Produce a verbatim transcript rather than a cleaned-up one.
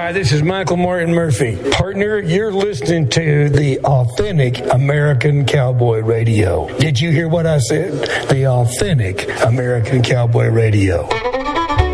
Hi, this is Michael Martin Murphy. Partner, you're listening to the Authentic American Cowboy Radio. Did you hear what I said? The Authentic American Cowboy Radio.